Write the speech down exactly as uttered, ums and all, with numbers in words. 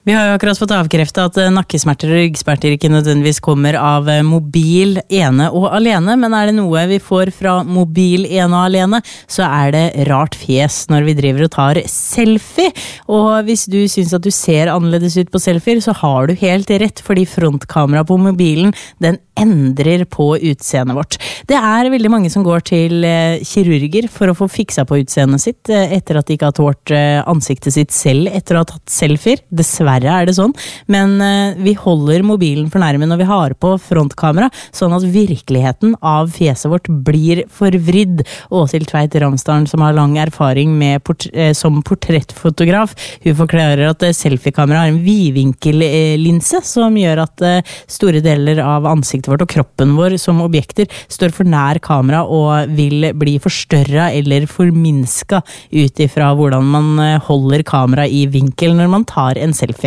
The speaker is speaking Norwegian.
Vi har jo akkurat fått avkreftet at nakkesmerter og ryggsmerter ikke nødvendigvis kommer av mobil ene og alene, men er det noe vi får fra mobil ene og alene, så er det rart fjes når vi driver og tar selfie. Og hvis du synes at du ser annerledes ut på selfier, så har du helt rett, fordi frontkamera på mobilen, den endrer på utseendet vårt. Det er veldig mange som går til kirurger for å få fiksa på utseendet sitt, etter at de ikke har tålt ansiktet sitt selv etter å ha tatt selfier. Dessverre er det sånn, men vi holder mobilen for nærme når vi har på frontkamera, sånn at virkeligheten av fjeset vårt blir forvridd. Åshild Tveit Ramsdalen, som har lang erfaring med port- som portrettfotograf, hun forklarer at selfiekamera har en vidvinkellinse som gjør at store deler av ansiktet vårt og kroppen vår som objekter står for nær kamera og vil bli forstørret eller forminsket ut ifra hvordan man holder kamera i vinkel når man tar en selfie.